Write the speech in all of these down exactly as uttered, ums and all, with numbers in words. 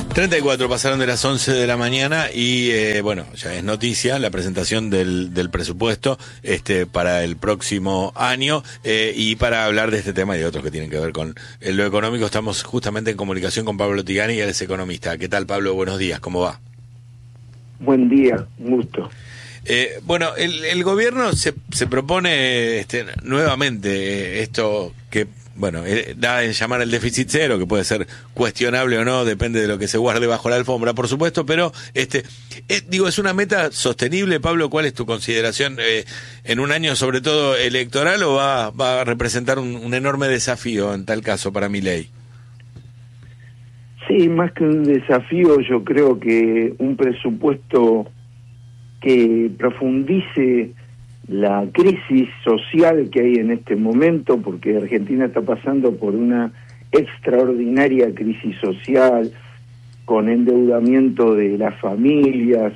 treinta y cuatro pasaron de las once de la mañana y eh, bueno, ya es noticia la presentación del, del presupuesto este para el próximo año eh, y para hablar de este tema y de otros que tienen que ver con eh, lo económico estamos justamente en comunicación con Pablo Tigani, y él es economista. ¿Qué tal, Pablo? Buenos días, ¿cómo va? Buen día, un gusto. Eh, bueno, el, el gobierno se, se propone este, nuevamente eh, esto que, bueno, eh, da en llamar el déficit cero, que puede ser cuestionable o no, depende de lo que se guarde bajo la alfombra, por supuesto, pero, este, eh, digo, ¿es una meta sostenible, Pablo? ¿Cuál es tu consideración eh, en un año, sobre todo electoral, o va, va a representar un, un enorme desafío en tal caso para Milei? Sí, más que un desafío, yo creo que un presupuesto que profundice la crisis social que hay en este momento, porque Argentina está pasando por una extraordinaria crisis social, con endeudamiento de las familias,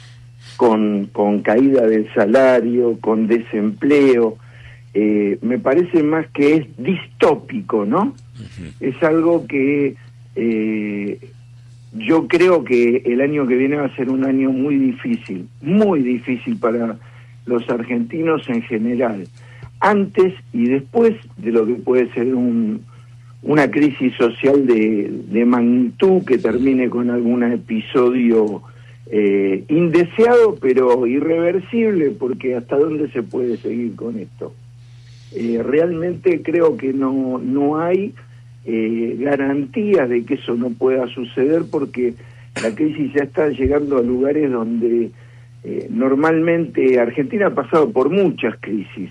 con, con caída del salario, con desempleo. Eh, me parece más que es distópico, ¿no? Uh-huh. Es algo que eh, yo creo que el año que viene va a ser un año muy difícil, muy difícil para los argentinos en general, antes y después de lo que puede ser un, una crisis social de, de magnitud que termine con algún episodio eh, indeseado pero irreversible, porque hasta dónde se puede seguir con esto. Eh, realmente creo que no, no hay eh, garantías de que eso no pueda suceder, porque la crisis ya está llegando a lugares donde Eh, normalmente Argentina ha pasado por muchas crisis,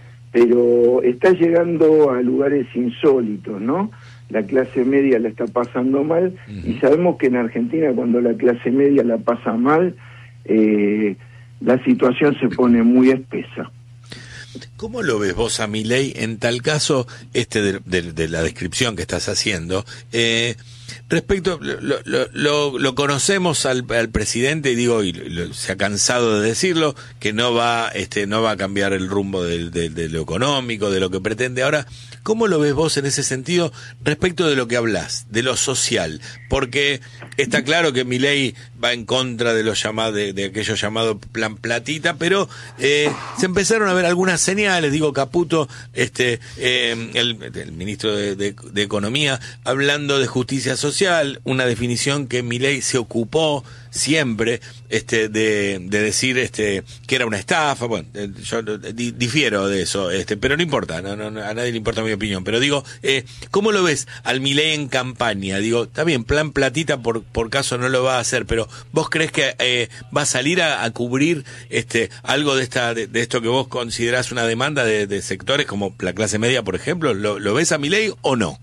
pero está llegando a lugares insólitos, ¿no? La clase media la está pasando mal, uh-huh. y sabemos que en Argentina cuando la clase media la pasa mal, eh, la situación se pone muy espesa. ¿Cómo lo ves vos a Milei en tal caso, este de, de, de la descripción que estás haciendo? Eh, respecto, lo, lo, lo, lo conocemos al, al presidente, y digo, y lo, se ha cansado de decirlo, que no va, este, no va a cambiar el rumbo de, de, de lo económico, de lo que pretende ahora. ¿Cómo lo ves vos en ese sentido respecto de lo que hablás, de lo social? Porque está claro que Milei va en contra de los llamados, de, de aquello llamado plan platita, pero eh, se empezaron a ver algunas señales. Digo, Caputo, este, eh, el, el ministro de, de, de Economía, hablando de justicia social, una definición que Milei se ocupó siempre este de, de decir este que era una estafa. Bueno, yo di, difiero de eso, este pero no importa, no, no, a nadie le importa mi opinión, pero digo, eh, ¿cómo lo ves al Milei en campaña? Digo, está bien, plan platita por por caso no lo va a hacer, pero ¿vos crees que eh, va a salir a, a cubrir este algo de esta de, de esto que vos considerás una demanda de, de sectores como la clase media, por ejemplo? ¿Lo, lo ves a Milei o no?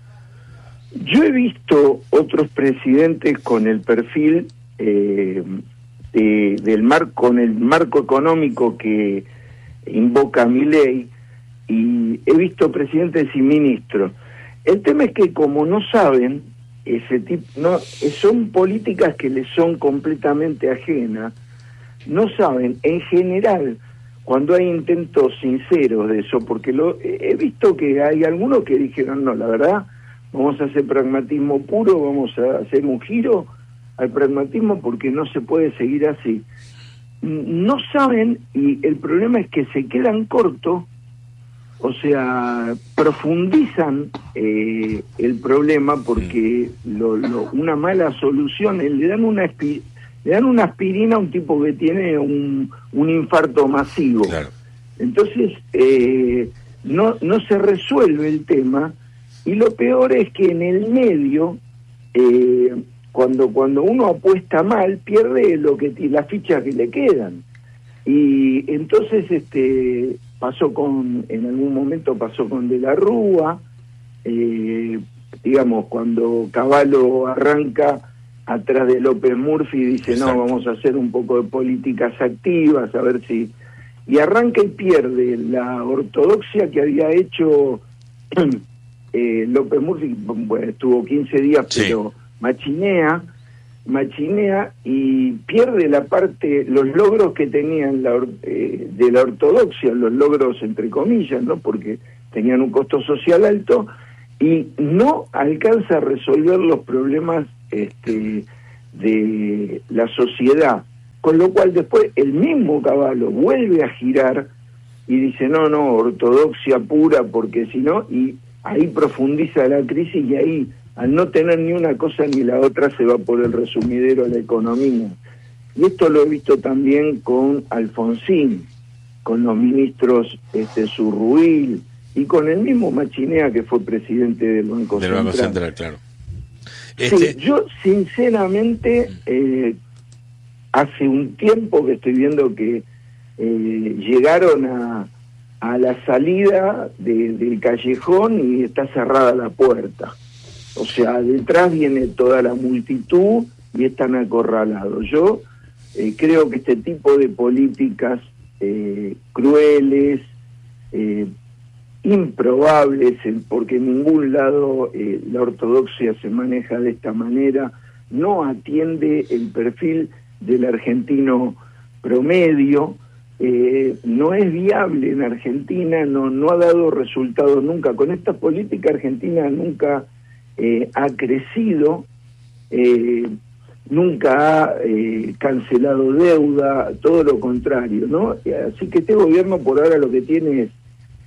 Yo he visto otros presidentes con el perfil Eh, de, del mar, con el marco económico que invoca Milei, y he visto presidentes y ministros. El tema es que como no saben, ese tipo, no, son políticas que les son completamente ajenas, no saben, en general, cuando hay intentos sinceros de eso, porque lo, he visto que hay algunos que dijeron, no, la verdad, vamos a hacer pragmatismo puro, vamos a hacer un giro al pragmatismo porque no se puede seguir así. No saben, y el problema es que se quedan cortos, o sea, profundizan eh, el problema porque lo, lo, una mala solución, le dan una le dan una aspirina a un tipo que tiene un, un infarto masivo. Claro. Entonces, eh, no, no se resuelve el tema, y lo peor es que en el medio, eh, Cuando cuando uno apuesta mal, pierde lo que las fichas que le quedan. Y entonces este pasó con, en algún momento pasó con De la Rúa, eh, digamos, cuando Cavallo arranca atrás de López Murphy y dice, exacto, no, vamos a hacer un poco de políticas activas, a ver si... Y arranca y pierde la ortodoxia que había hecho eh, López Murphy, bueno, estuvo quince días, sí, pero... machinea, machinea y pierde la parte, los logros que tenían la, eh, de la ortodoxia, los logros entre comillas, ¿no? Porque tenían un costo social alto, y no alcanza a resolver los problemas este, de la sociedad, con lo cual después el mismo Caballo vuelve a girar y dice no, no, ortodoxia pura, porque si no, y ahí profundiza la crisis y ahí, al no tener ni una cosa ni la otra, se va por el resumidero a la economía. Y esto lo he visto también con Alfonsín, con los ministros este, Zurruil y con el mismo Machinea, que fue presidente del Banco del Central. Banco Central, claro. Este... Sí, yo sinceramente eh, hace un tiempo que estoy viendo que eh, llegaron a, a la salida de, del callejón y está cerrada la puerta. O sea, detrás viene toda la multitud y están acorralados. Yo eh, creo que este tipo de políticas eh, crueles, eh, improbables, porque en ningún lado eh, la ortodoxia se maneja de esta manera, no atiende el perfil del argentino promedio, eh, no es viable en Argentina, no, no ha dado resultados nunca. Con esta política Argentina nunca eh, ha crecido, eh, nunca ha eh, cancelado deuda, todo lo contrario, ¿no? Así que este gobierno por ahora lo que tiene es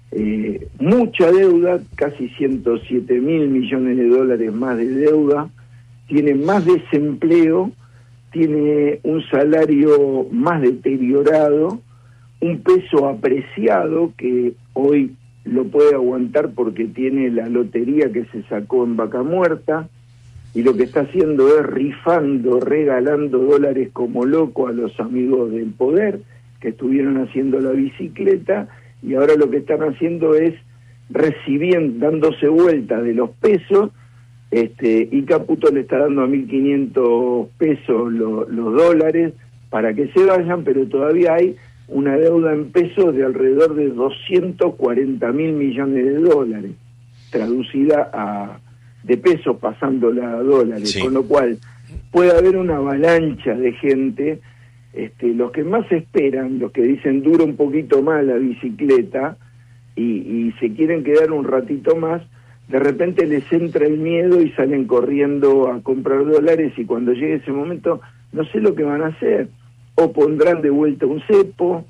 Eh, mucha deuda, casi ciento siete mil millones de dólares más de deuda, tiene más desempleo, tiene un salario más deteriorado, un peso apreciado que hoy lo puede aguantar porque tiene la lotería que se sacó en Vaca Muerta, y lo que está haciendo es rifando, regalando dólares como loco a los amigos del poder que estuvieron haciendo la bicicleta, y ahora lo que están haciendo es recibiendo, dándose vuelta de los pesos, este, y Caputo le está dando a mil quinientos pesos lo, los dólares para que se vayan, pero todavía hay una deuda en pesos de alrededor de doscientos cuarenta mil millones de dólares, traducida a de pesos pasándola a dólares, sí. Con lo cual puede haber una avalancha de gente. Este, los que más esperan, los que dicen dura un poquito más la bicicleta y, y se quieren quedar un ratito más, de repente les entra el miedo y salen corriendo a comprar dólares, y cuando llegue ese momento no sé lo que van a hacer, o pondrán de vuelta un cepo,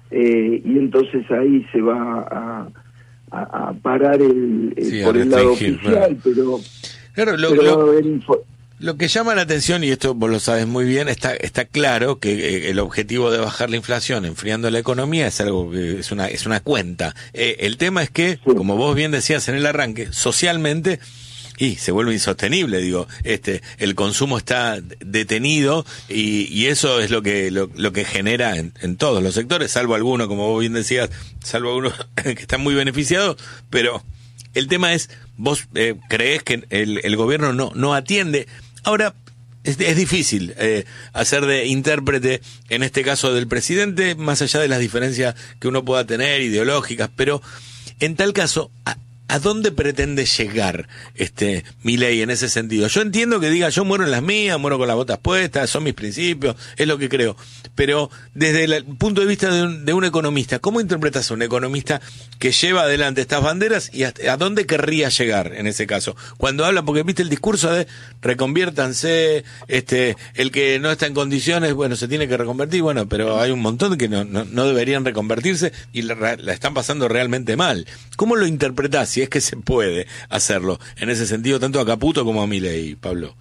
eh, y entonces ahí se va a, a, a parar el, el sí, por el lado oficial, pero, claro, lo, pero lo... va a haber info... Lo que llama la atención, y esto vos lo sabes muy bien, está está claro que eh, el objetivo de bajar la inflación enfriando la economía es algo que es una es una cuenta. Eh, el tema es que, sí, como vos bien decías en el arranque, socialmente y se vuelve insostenible, digo, este el consumo está detenido y, y eso es lo que lo, lo que genera en, en todos los sectores, salvo algunos, como vos bien decías, salvo algunos que están muy beneficiados, pero el tema es, vos eh, creés que el, el gobierno no no atiende. Ahora, es, es difícil eh, hacer de intérprete, en este caso del presidente, más allá de las diferencias que uno pueda tener, ideológicas, pero en tal caso, ¿a, a dónde pretende llegar este Milei en ese sentido? Yo entiendo que diga, yo muero en las mías, muero con las botas puestas, son mis principios, es lo que creo, pero desde el punto de vista de un, de un economista, ¿cómo interpretas a un economista que lleva adelante estas banderas y a, a dónde querría llegar en ese caso? Cuando habla, porque viste el discurso de reconviértanse, este, el que no está en condiciones, bueno, se tiene que reconvertir, bueno, pero hay un montón que no, no, no deberían reconvertirse y la, la están pasando realmente mal. ¿Cómo lo interpretás, si es que se puede hacerlo en ese sentido, tanto a Caputo como a Milei, Pablo?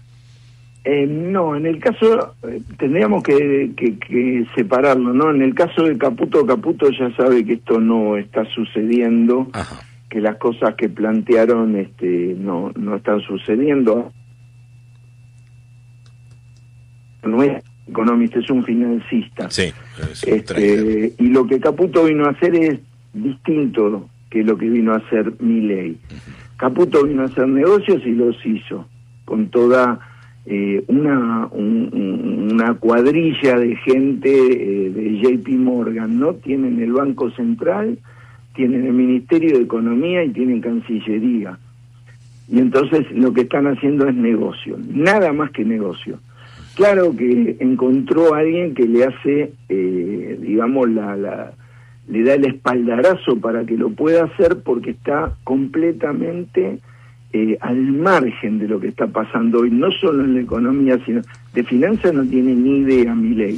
Eh, no, en el caso, eh, tendríamos que, que, que separarlo, ¿no? En el caso de Caputo, Caputo ya sabe que esto no está sucediendo. Ajá. Que las cosas que plantearon este, no, no están sucediendo. No es economista, es un financista. Sí, es un este, y lo que Caputo vino a hacer es distinto que lo que vino a hacer Milei. Uh-huh. Caputo vino a hacer negocios y los hizo, con toda eh, una un, una cuadrilla de gente eh, de J P Morgan, ¿no? Tienen el Banco Central, tienen el Ministerio de Economía y tienen Cancillería. Y entonces lo que están haciendo es negocio, nada más que negocio. Claro que encontró a alguien que le hace, eh, digamos, la... la le da el espaldarazo para que lo pueda hacer, porque está completamente eh, al margen de lo que está pasando hoy, no solo en la economía, sino de finanzas no tiene ni idea Milei.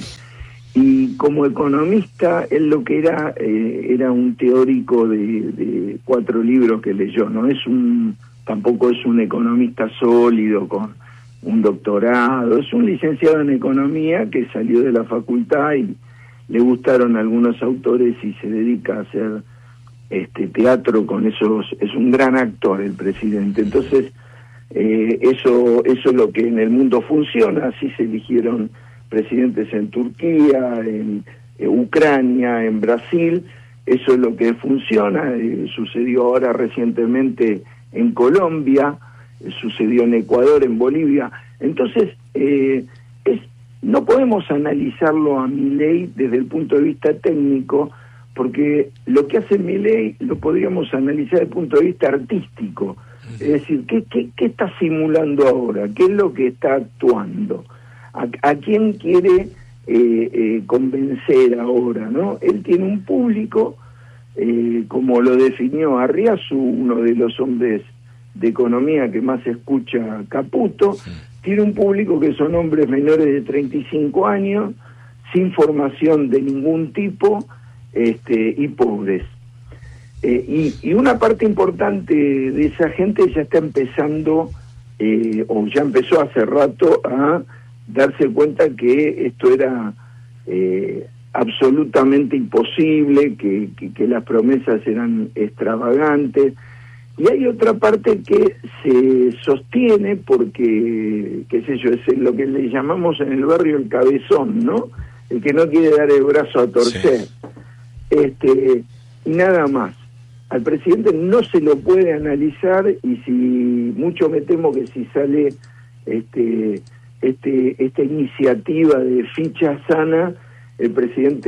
Y como economista, él lo que era, eh, era un teórico de, de cuatro libros que leyó, no es un, tampoco es un economista sólido con un doctorado, es un licenciado en economía que salió de la facultad y le gustaron algunos autores y se dedica a hacer este teatro con esos, es un gran actor el presidente. Entonces, eh, eso, eso es lo que en el mundo funciona, así se eligieron presidentes en Turquía, en eh, Ucrania, en Brasil, eso es lo que funciona, eh, sucedió ahora recientemente en Colombia, eh, sucedió en Ecuador, en Bolivia. Entonces, eh, es, no podemos analizarlo a Milei desde el punto de vista técnico, porque lo que hace Milei lo podríamos analizar desde el punto de vista artístico. Es decir, ¿qué, qué, qué está simulando ahora? ¿Qué es lo que está actuando? ¿A, a quién quiere eh, eh, convencer ahora, no? Él tiene un público, eh, como lo definió Arriazu, uno de los hombres de economía que más escucha Caputo, sí. Tiene un público que son hombres menores de treinta y cinco años, sin formación de ningún tipo, este, y pobres. Eh, y, y una parte importante de esa gente ya está empezando, eh, o ya empezó hace rato, a darse cuenta que esto era eh, absolutamente imposible, que, que, que las promesas eran extravagantes. Y hay otra parte que se sostiene porque, qué sé yo, es lo que le llamamos en el barrio el cabezón, ¿no? El que no quiere dar el brazo a torcer. Sí. Este, y nada más. Al presidente no se lo puede analizar y si mucho me temo que si sale este este esta iniciativa de ficha sana, el presidente,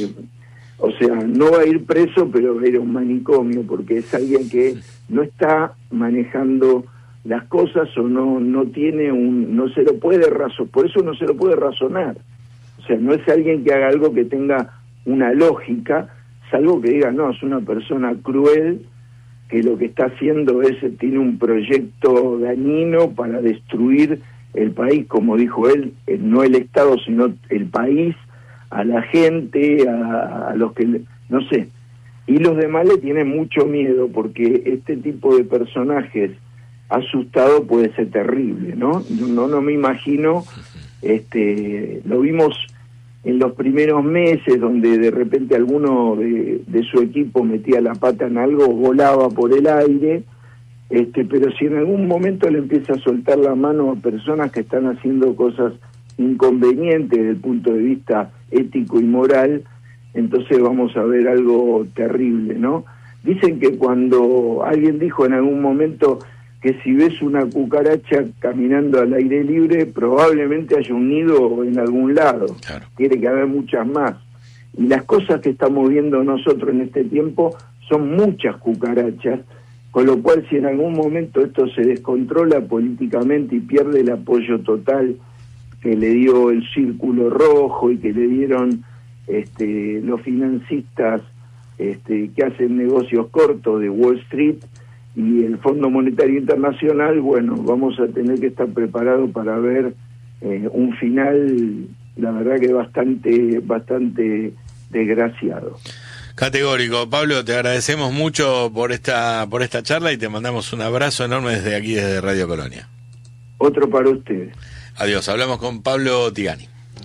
o sea, no va a ir preso, pero va a ir a un manicomio, porque es alguien que no está manejando las cosas o no no tiene un, no se lo puede razonar, por eso no se lo puede razonar. O sea, no es alguien que haga algo que tenga una lógica, salvo que diga, no, es una persona cruel, que lo que está haciendo es, tiene un proyecto dañino para destruir el país, como dijo él, no el Estado, sino el país, a la gente, a, a los que, no sé. Y los demás le tienen mucho miedo, porque este tipo de personajes asustados puede ser terrible, ¿no? No, no me imagino, este, lo vimos en los primeros meses, donde de repente alguno de, de su equipo metía la pata en algo, volaba por el aire, este, pero si en algún momento le empieza a soltar la mano a personas que están haciendo cosas inconvenientes desde el punto de vista ético y moral, entonces vamos a ver algo terrible, ¿no? Dicen que cuando alguien dijo en algún momento que si ves una cucaracha caminando al aire libre, probablemente haya un nido en algún lado. Claro. Tiene que haber muchas más. Y las cosas que estamos viendo nosotros en este tiempo son muchas cucarachas, con lo cual si en algún momento esto se descontrola políticamente y pierde el apoyo total que le dio el Círculo Rojo y que le dieron este, los financistas este, que hacen negocios cortos de Wall Street, y el Fondo Monetario Internacional, bueno, vamos a tener que estar preparados para ver eh, un final, la verdad que bastante, bastante desgraciado. Categórico. Pablo, te agradecemos mucho por esta, por esta charla y te mandamos un abrazo enorme desde aquí, desde Radio Colonia. Otro para ustedes. Adiós, hablamos con Pablo Tigani.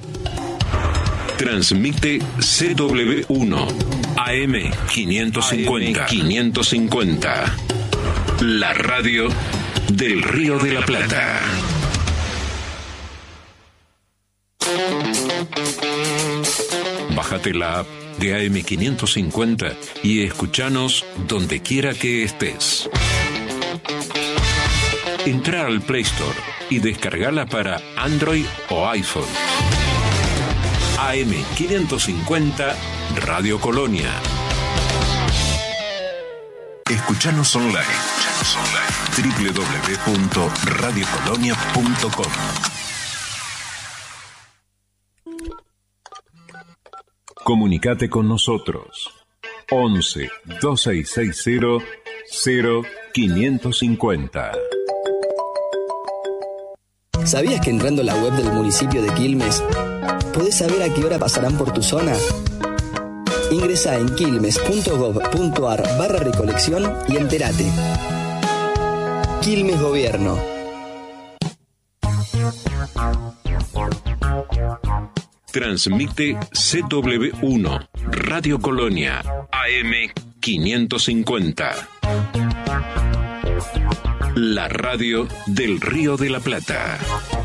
Transmite C W uno, A M quinientos cincuenta. quinientos cincuenta. La radio del Río de la Plata. Bájate la app de A M quinientos cincuenta y escúchanos donde quiera que estés. Entra al Play Store y descargala para Android o iPhone. A M quinientos cincuenta Radio Colonia. Escuchanos online. Escuchanos online. doble u doble u doble u punto radio colonia punto com. Comunicate con nosotros. once, dos seis seis cero, cero quinientos cincuenta. ¿Sabías que entrando a la web del municipio de Quilmes podés saber a qué hora pasarán por tu zona? Ingresá en quilmes.gov.ar barra recolección y entérate. Quilmes Gobierno. Transmite C W uno, Radio Colonia, A M quinientos cincuenta. La radio del Río de la Plata.